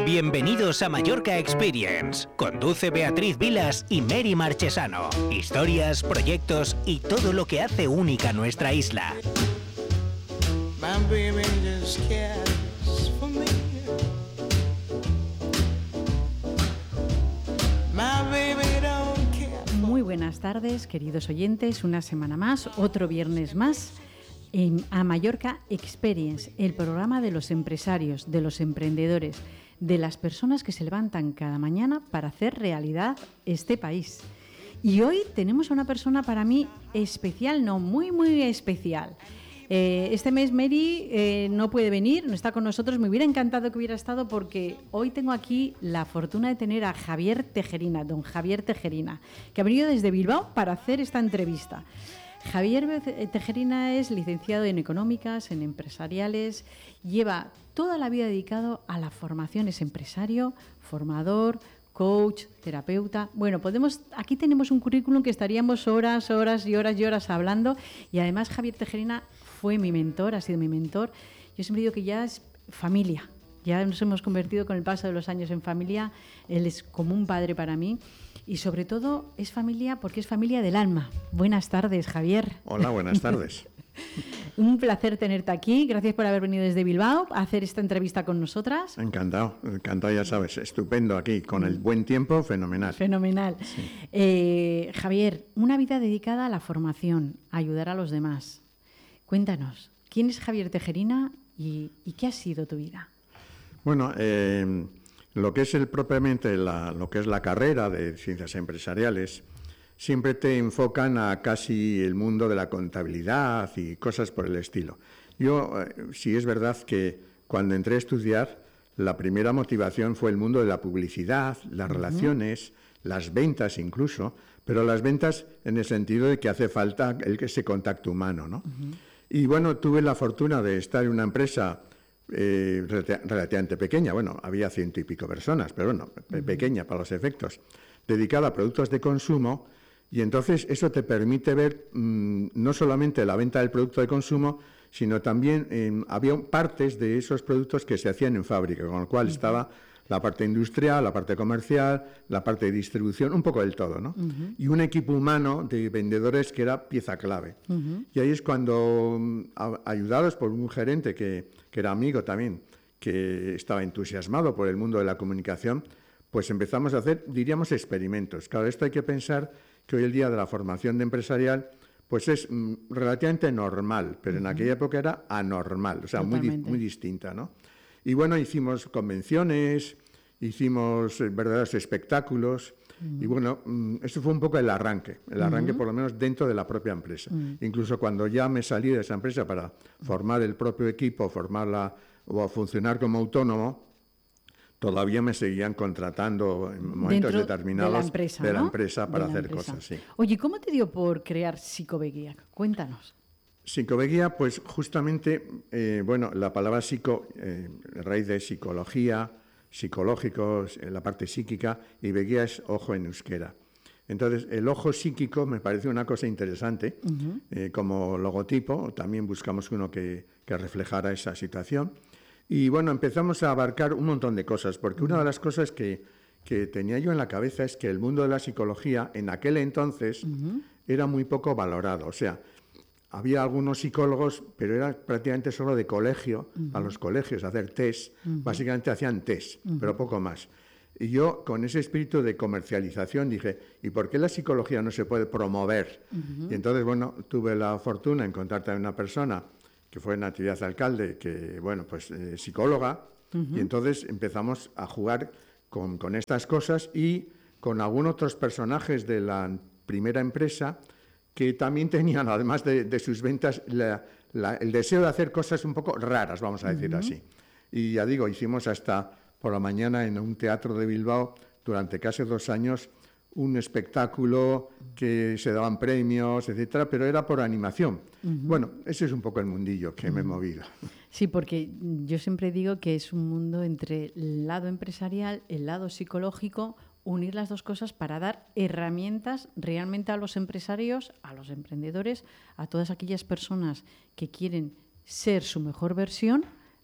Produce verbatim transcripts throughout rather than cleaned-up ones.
Bienvenidos a Mallorca Experience. Conduce Beatriz Vilas y Mary Marchesano. Historias, proyectos y todo lo que hace única nuestra isla. Muy buenas tardes, queridos oyentes. Una semana más, otro viernes más, en, a Mallorca Experience, el programa de los empresarios, de los emprendedores, de las personas que se levantan cada mañana para hacer realidad este país. Y hoy tenemos a una persona para mí especial, no, muy, muy especial. Eh, este mes Mary eh, no puede venir, no está con nosotros. Me hubiera encantado que hubiera estado porque hoy tengo aquí la fortuna de tener a Javier Tejerina, don Javier Tejerina, que ha venido desde Bilbao para hacer esta entrevista. Javier Tejerina es licenciado en Económicas, en Empresariales, lleva toda la vida dedicado a la formación, es empresario, formador, coach, terapeuta. Bueno, podemos, aquí tenemos un currículum que estaríamos horas, horas y horas y horas hablando, y además Javier Tejerina fue mi mentor, ha sido mi mentor. Yo siempre digo que ya es familia, ya nos hemos convertido con el paso de los años en familia. Él es como un padre para mí y sobre todo es familia porque es familia del alma. Buenas tardes, Javier. Hola, buenas tardes. Un placer tenerte aquí. Gracias por haber venido desde Bilbao a hacer esta entrevista con nosotras. Encantado, encantado, ya sabes, estupendo aquí, con el buen tiempo, fenomenal. Fenomenal. Sí. Eh, Javier, una vida dedicada a la formación, a ayudar a los demás. Cuéntanos, ¿quién es Javier Tejerina y, y qué ha sido tu vida? Bueno, eh, lo que es el propiamente la, lo que es la carrera de ciencias empresariales siempre te enfocan a casi el mundo de la contabilidad y cosas por el estilo. Yo, eh, sí es verdad que cuando entré a estudiar, la primera motivación fue el mundo de la publicidad, las uh-huh. relaciones, las ventas incluso, pero las ventas en el sentido de que hace falta el, ese contacto humano, ¿no? Uh-huh. Y bueno, tuve la fortuna de estar en una empresa eh, relativamente pequeña, bueno, había ciento y pico personas, pero bueno, uh-huh. pequeña para los efectos, dedicada a productos de consumo. Y entonces eso te permite ver mmm, no solamente la venta del producto de consumo, sino también eh, había partes de esos productos que se hacían en fábrica, con lo cual uh-huh. estaba la parte industrial, la parte comercial, la parte de distribución, un poco del todo, ¿no? Uh-huh. Y un equipo humano de vendedores que era pieza clave. Uh-huh. Y ahí es cuando, a, ayudados por un gerente que, que era amigo también, que estaba entusiasmado por el mundo de la comunicación, pues empezamos a hacer, diríamos, experimentos. Claro, esto hay que pensar que hoy el día de la formación de empresarial pues es mm, relativamente normal, pero uh-huh. en aquella época era anormal, o sea, muy, muy distinta, ¿no? Y bueno, hicimos convenciones, hicimos eh, verdaderos espectáculos, uh-huh. y bueno, mm, eso fue un poco el arranque, el arranque uh-huh. por lo menos dentro de la propia empresa. Uh-huh. Incluso cuando ya me salí de esa empresa para formar el propio equipo, formarla o funcionar como autónomo, todavía me seguían contratando en momentos Dentro determinados de la empresa, de la ¿no? empresa para de la hacer empresa. cosas, sí. Oye, ¿cómo te dio por crear Psicobeguía? Cuéntanos. Psicobeguía, pues justamente, eh, bueno, la palabra psico, eh, raíz de psicología, psicológicos, eh, la parte psíquica, y beguía es ojo en euskera. Entonces, el ojo psíquico me parece una cosa interesante, uh-huh. eh, como logotipo, también buscamos uno que, que reflejara esa situación. Y bueno, empezamos a abarcar un montón de cosas, porque una de las cosas que, que tenía yo en la cabeza es que el mundo de la psicología en aquel entonces uh-huh. era muy poco valorado. O sea, había algunos psicólogos, pero era prácticamente solo de colegio, uh-huh. a los colegios, hacer test. Uh-huh. Básicamente hacían test, uh-huh. pero poco más. Y yo, con ese espíritu de comercialización, dije, ¿y por qué la psicología no se puede promover? Uh-huh. Y entonces, bueno, tuve la fortuna de encontrarte a una persona que fue Natividad Alcalde, que, bueno, pues eh, psicóloga, uh-huh. y entonces empezamos a jugar con, con estas cosas y con algunos otros personajes de la primera empresa que también tenían, además de, de sus ventas, la, la, el deseo de hacer cosas un poco raras, vamos a decir uh-huh. así. Y ya digo, hicimos hasta por la mañana en un teatro de Bilbao, durante casi dos años, un espectáculo que se daban premios, etcétera, pero era por animación. Uh-huh. Bueno, ese es un poco el mundillo que uh-huh. me he movido. Sí, porque yo siempre digo que es un mundo entre el lado empresarial, el lado psicológico, unir las dos cosas para dar herramientas realmente a los empresarios, a los emprendedores, a todas aquellas personas que quieren ser su mejor versión,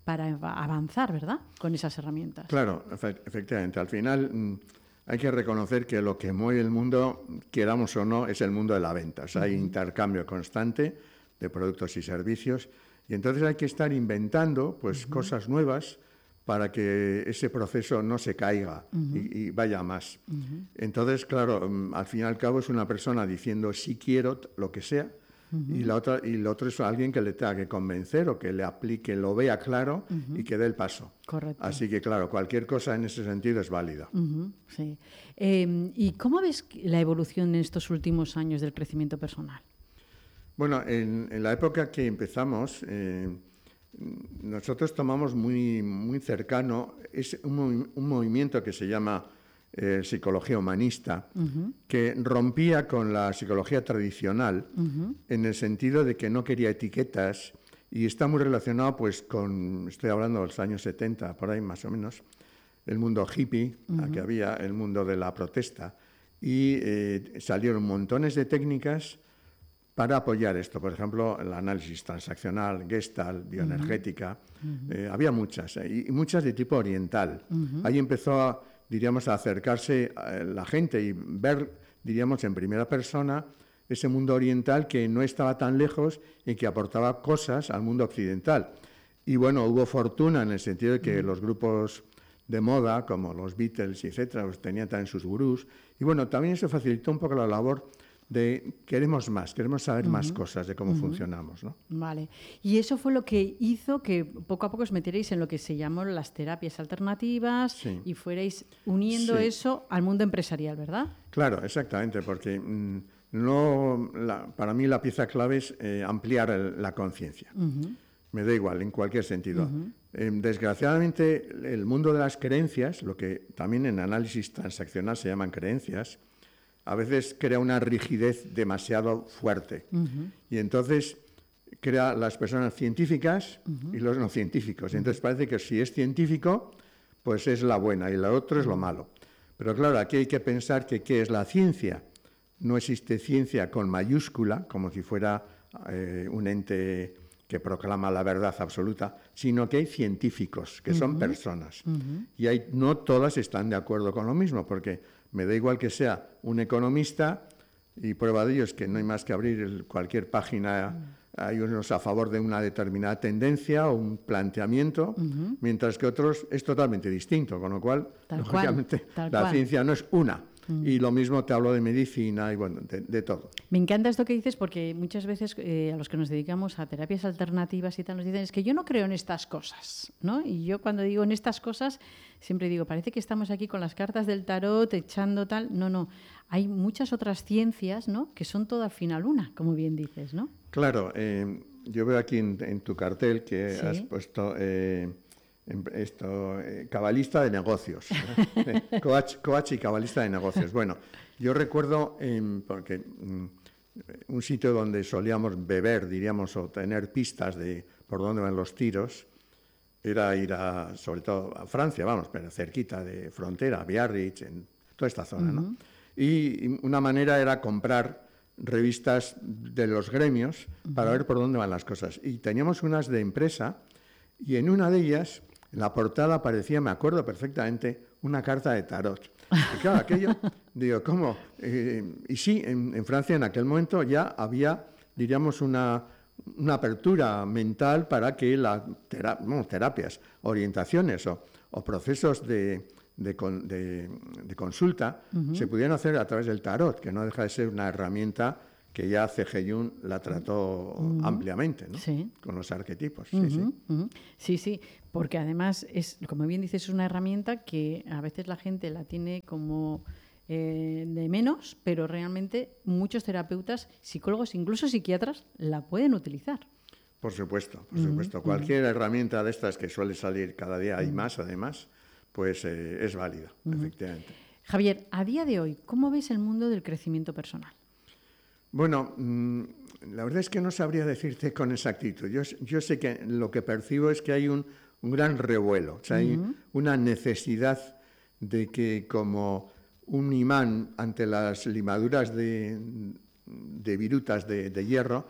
para avanzar, ¿verdad?, con esas herramientas. Claro, efectivamente. Al final mmm, hay que reconocer que lo que mueve el mundo, queramos o no, es el mundo de la venta. O sea, uh-huh. hay intercambio constante de productos y servicios y entonces hay que estar inventando pues, uh-huh. cosas nuevas para que ese proceso no se caiga uh-huh. y, y vaya más. Uh-huh. Entonces, claro, al fin y al cabo es una persona diciendo sí quiero lo que sea uh-huh. y, la otra, y el otro es alguien que le tenga que convencer o que le aplique, lo vea claro uh-huh. y que dé el paso. Correcto. Así que, claro, cualquier cosa en ese sentido es válida. Uh-huh. Sí. Eh, ¿Y cómo ves la evolución en estos últimos años del crecimiento personal? Bueno, en, en la época que empezamos... Eh, nosotros tomamos muy, muy cercano es un, un movimiento que se llama eh, psicología humanista, uh-huh. que rompía con la psicología tradicional uh-huh. en el sentido de que no quería etiquetas y está muy relacionado pues con, estoy hablando de los años setenta, por ahí más o menos, el mundo hippie uh-huh. que había, el mundo de la protesta y eh, salieron montones de técnicas para apoyar esto. Por ejemplo, el análisis transaccional, Gestalt, bioenergética, uh-huh. eh, había muchas, eh, y muchas de tipo oriental. Uh-huh. Ahí empezó, a, diríamos, a acercarse a la gente y ver, diríamos, en primera persona ese mundo oriental que no estaba tan lejos y que aportaba cosas al mundo occidental. Y bueno, hubo fortuna en el sentido de que uh-huh. los grupos de moda, como los Beatles, etcétera, pues tenían también sus gurús. Y bueno, también eso facilitó un poco la labor de queremos más, queremos saber uh-huh. más cosas de cómo uh-huh. funcionamos, ¿no? Vale. Y eso fue lo que hizo que poco a poco os metierais en lo que se llamó las terapias alternativas sí. y fuerais uniendo sí. eso al mundo empresarial, ¿verdad? Claro, exactamente, porque mmm, no, la, para mí la pieza clave es eh, ampliar el, la conciencia. Uh-huh. Me da igual, en cualquier sentido. Uh-huh. Eh, desgraciadamente, el mundo de las creencias, lo que también en análisis transaccional se llaman creencias, a veces crea una rigidez demasiado fuerte. Uh-huh. Y entonces crea las personas científicas uh-huh. y los no científicos. Y entonces parece que si es científico, pues es la buena y la otra es lo malo. Pero claro, aquí hay que pensar que ¿qué es la ciencia? No existe ciencia con mayúscula, como si fuera eh, un ente que proclama la verdad absoluta, sino que hay científicos, que uh-huh. son personas. Uh-huh. Y hay, no todas están de acuerdo con lo mismo, porque me da igual que sea un economista, y prueba de ello es que no hay más que abrir el, cualquier página, uh-huh. hay unos a favor de una determinada tendencia o un planteamiento, uh-huh. mientras que otros es totalmente distinto, con lo cual, tal lógicamente, cual, tal la cual. Ciencia no es una. Y lo mismo te hablo de medicina y bueno, de, de todo. Me encanta esto que dices porque muchas veces eh, a los que nos dedicamos a terapias alternativas y tal nos dicen es que yo no creo en estas cosas, ¿no? Y yo cuando digo en estas cosas siempre digo, parece que estamos aquí con las cartas del tarot echando tal. No, no, hay muchas otras ciencias, ¿no?, que son todo al final una, como bien dices, ¿no? Claro, eh, yo veo aquí en, en tu cartel que ¿sí? has puesto... Eh, esto, eh, cabalista de negocios, ¿eh? coach, coach y cabalista de negocios. Bueno, yo recuerdo, eh, porque mm, un sitio donde solíamos beber, diríamos, o tener pistas de por dónde van los tiros, era ir a, sobre todo a Francia, vamos, pero cerquita de frontera, Biarritz, en toda esta zona, ¿no? Uh-huh. Y, y una manera era comprar revistas de los gremios uh-huh. para ver por dónde van las cosas. Y teníamos unas de empresa, y en una de ellas, en la portada aparecía, me acuerdo perfectamente, una carta de tarot. Y claro, aquello, digo, ¿cómo? Eh, y sí, en, en Francia en aquel momento ya había, diríamos, una, una apertura mental para que las tera, bueno, terapias, orientaciones o, o procesos de, de, de, de consulta uh-huh. se pudieran hacer a través del tarot, que no deja de ser una herramienta que ya C G Jung la trató uh-huh. ampliamente, ¿no? Sí. Con los arquetipos. Sí, uh-huh. sí. Uh-huh. sí, sí, porque además, es, como bien dices, es una herramienta que a veces la gente la tiene como eh, de menos, pero realmente muchos terapeutas, psicólogos, incluso psiquiatras, la pueden utilizar. Por supuesto, por uh-huh. supuesto. Cualquier uh-huh. herramienta de estas que suele salir cada día, hay uh-huh. más además, pues eh, es válida, uh-huh. efectivamente. Javier, a día de hoy, ¿cómo ves el mundo del crecimiento personal? Bueno, mmm, la verdad es que no sabría decirte con exactitud. Yo, yo sé que lo que percibo es que hay un, un gran revuelo, o sea, uh-huh. hay una necesidad de que como un imán ante las limaduras de, de virutas de, de hierro,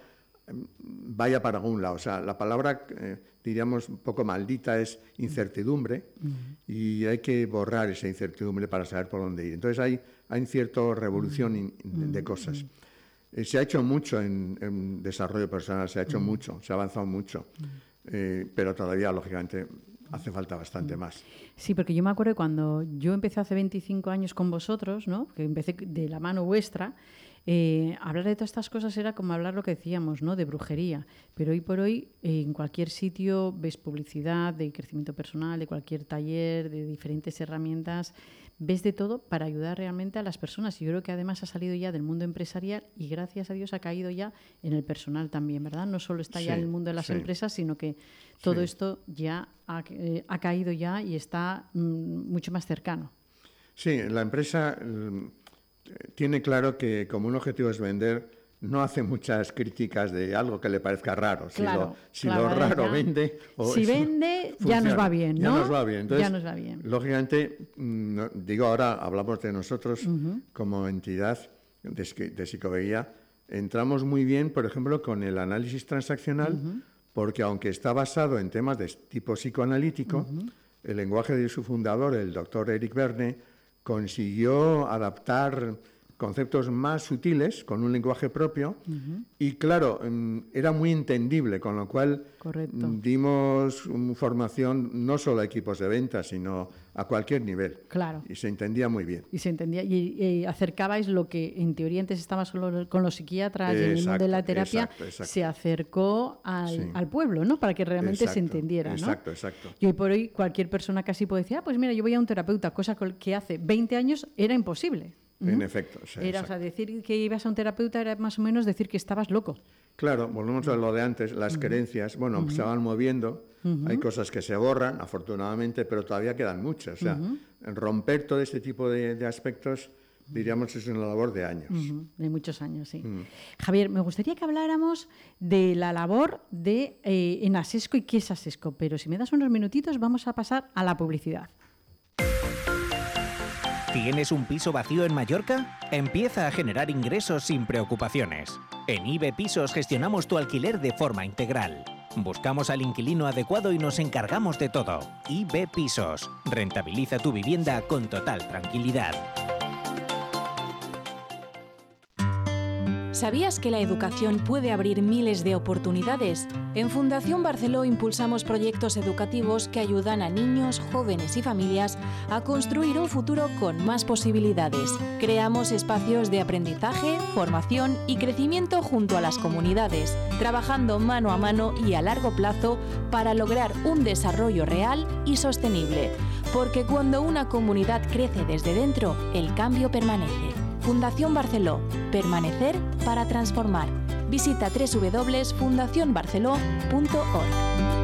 vaya para algún lado. O sea, la palabra, eh, diríamos, un poco maldita es incertidumbre, uh-huh. y hay que borrar esa incertidumbre para saber por dónde ir. Entonces hay, hay cierta revolución in, in, de cosas. Uh-huh. Eh, se ha hecho mucho en, en desarrollo personal, se ha hecho uh-huh. mucho, se ha avanzado mucho, uh-huh. eh, pero todavía, lógicamente, hace falta bastante más. Sí, porque yo me acuerdo cuando yo empecé hace veinticinco años con vosotros, ¿no? Que empecé de la mano vuestra, eh, hablar de todas estas cosas era como hablar lo que decíamos, ¿no? De brujería. Pero hoy por hoy, eh, en cualquier sitio ves publicidad de crecimiento personal, de cualquier taller, de diferentes herramientas, ves de todo para ayudar realmente a las personas. Y yo creo que además ha salido ya del mundo empresarial y gracias a Dios ha caído ya en el personal también, ¿verdad? No solo está ya sí, en el mundo de las sí. empresas, sino que todo sí. esto ya ha, eh, ha caído ya y está mm, mucho más cercano. Sí, la empresa eh, tiene claro que como un objetivo es vender, no hace muchas críticas de algo que le parezca raro. Si, claro, lo, si claro, lo raro ya, vende... O si vende, funciona, ya nos va bien, ¿no? Ya nos va bien. Entonces, ya nos va bien. Lógicamente, no, digo ahora, hablamos de nosotros uh-huh. como entidad de, de psicoveía, entramos muy bien, por ejemplo, con el análisis transaccional, uh-huh. porque aunque está basado en temas de tipo psicoanalítico, uh-huh. el lenguaje de su fundador, el doctor Eric Berne, consiguió adaptar conceptos más sutiles, con un lenguaje propio, uh-huh. y claro, era muy entendible, con lo cual Correcto. dimos formación no solo a equipos de ventas, sino a cualquier nivel. Claro. Y se entendía muy bien. Y se entendía, y, y acercabais lo que en teoría antes estaba solo con los psiquiatras, exacto, y en el mundo de la terapia, exacto, exacto. se acercó al, sí. al pueblo, ¿no? Para que realmente exacto, se entendiera, ¿no? Exacto, exacto. Y hoy por hoy cualquier persona casi puede decir, ah, pues mira, yo voy a un terapeuta, cosa que hace veinte años era imposible. En ¿Mm? efecto. O sea, era, o sea, decir que ibas a un terapeuta era más o menos decir que estabas loco. Claro, volvemos a lo de antes, las uh-huh. creencias, bueno, uh-huh. se van moviendo, uh-huh. hay cosas que se borran, afortunadamente, pero todavía quedan muchas. O sea, uh-huh. romper todo este tipo de, de aspectos, diríamos, es una labor de años. Uh-huh. De muchos años, sí. Uh-huh. Javier, me gustaría que habláramos de la labor de eh, en Asesco y qué es Asesco, pero si me das unos minutitos vamos a pasar a la publicidad. ¿Tienes un piso vacío en Mallorca? Empieza a generar ingresos sin preocupaciones. En I B E Pisos gestionamos tu alquiler de forma integral. Buscamos al inquilino adecuado y nos encargamos de todo. I B E Pisos. Rentabiliza tu vivienda con total tranquilidad. ¿Sabías que la educación puede abrir miles de oportunidades? En Fundación Barceló impulsamos proyectos educativos que ayudan a niños, jóvenes y familias a construir un futuro con más posibilidades. Creamos espacios de aprendizaje, formación y crecimiento junto a las comunidades, trabajando mano a mano y a largo plazo para lograr un desarrollo real y sostenible. Porque cuando una comunidad crece desde dentro, el cambio permanece. Fundación Barceló. Permanecer para transformar. Visita doble u doble u doble u punto fundación barceló punto org.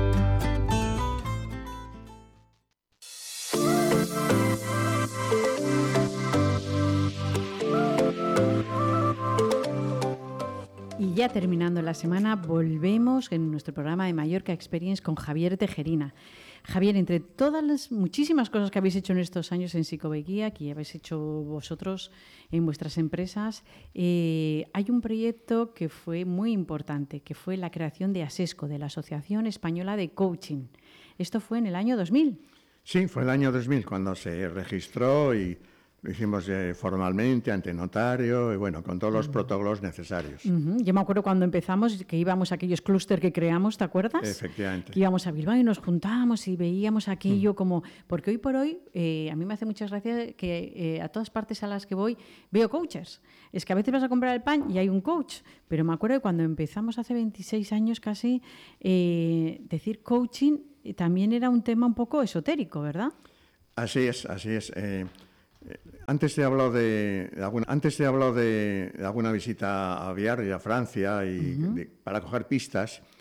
Y ya terminando la semana, volvemos en nuestro programa de Mallorca Experience con Javier Tejerina. Javier, entre todas las muchísimas cosas que habéis hecho en estos años en Psicoveguía, que habéis hecho vosotros en vuestras empresas, eh, hay un proyecto que fue muy importante, que fue la creación de Asesco, de la Asociación Española de Coaching. Esto fue en el año dos mil. Sí, fue el año dos mil cuando se registró y lo hicimos eh, formalmente ante notario y bueno, con todos los uh-huh. protocolos necesarios. Uh-huh. Yo me acuerdo cuando empezamos que íbamos a aquellos clúster que creamos, ¿te acuerdas? Efectivamente. Que íbamos a Bilbao y nos juntábamos y veíamos aquello uh-huh. como... Porque hoy por hoy, eh, a mí me hace muchas gracias que eh, a todas partes a las que voy veo coaches. Es que a veces vas a comprar el pan y hay un coach, pero me acuerdo que cuando empezamos hace veintiséis años casi, eh, decir coaching también era un tema un poco esotérico, ¿verdad? Así es, así es. Eh... Antes te he hablado de, de alguna, antes te he hablado de, de alguna visita a Biarritz, a Francia, y uh-huh. de, para coger pistas.